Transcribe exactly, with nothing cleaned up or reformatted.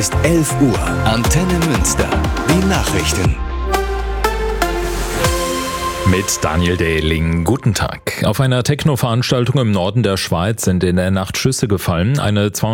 Ist elf Uhr. Antenne Münster. Die Nachrichten. Mit Daniel Dehling. Guten Tag. Auf einer Techno-Veranstaltung im Norden der Schweiz sind in der Nacht Schüsse gefallen. Eine